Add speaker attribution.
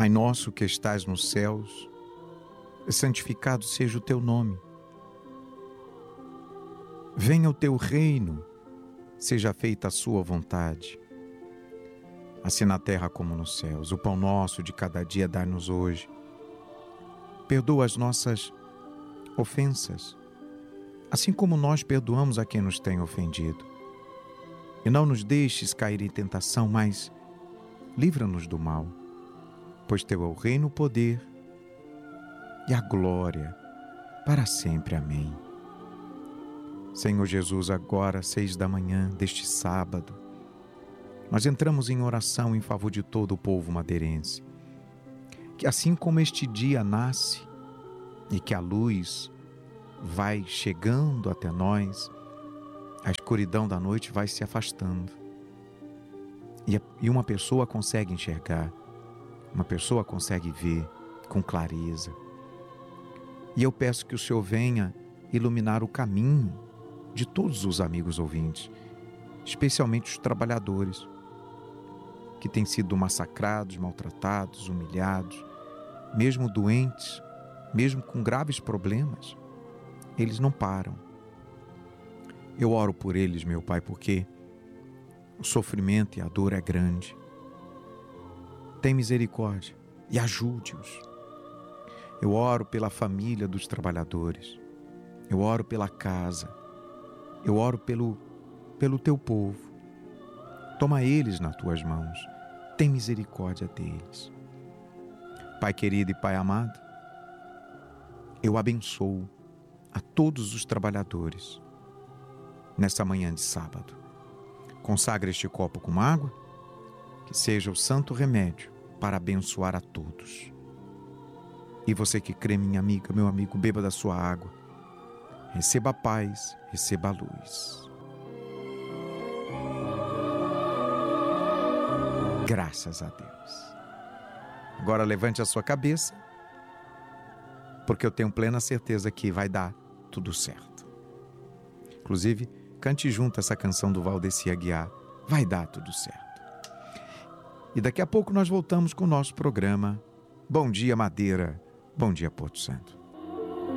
Speaker 1: Pai nosso que estais nos céus, santificado seja o teu nome. Venha o teu reino, seja feita a sua vontade, assim na terra como nos céus. O pão nosso de cada dia dá-nos hoje. Perdoa as nossas ofensas, assim como nós perdoamos a quem nos tem ofendido. E não nos deixes cair em tentação, mas livra-nos do mal, pois teu é o reino, o poder e a glória para sempre. Amém. Senhor Jesus, agora, 6 da manhã deste sábado, nós entramos em oração em favor de todo o povo madeirense. Que assim como este dia nasce e que a luz vai chegando até nós, a escuridão da noite vai se afastando. E uma pessoa consegue enxergar, uma pessoa consegue ver com clareza. E eu peço que o Senhor venha iluminar o caminho de todos os amigos ouvintes, especialmente os trabalhadores, que têm sido massacrados, maltratados, humilhados, mesmo doentes, mesmo com graves problemas, eles não param. Eu oro por eles, meu Pai, porque o sofrimento e a dor é grande. Tem misericórdia e ajude-os. Eu oro pela família dos trabalhadores. Eu oro pela casa. Eu oro pelo teu povo. Toma eles nas tuas mãos. Tem misericórdia deles. Pai querido e Pai amado, eu abençoo a todos os trabalhadores nesta manhã de sábado. Consagra este copo com água, que seja o santo remédio para abençoar a todos. E você que crê, minha amiga, meu amigo, beba da sua água. Receba a paz, receba a luz. Graças a Deus. Agora levante a sua cabeça, porque eu tenho plena certeza que vai dar tudo certo. Inclusive, cante junto essa canção do Valdeci Aguiar. Vai dar tudo certo. E daqui a pouco nós voltamos com o nosso programa Bom Dia Madeira, Bom Dia Porto Santo.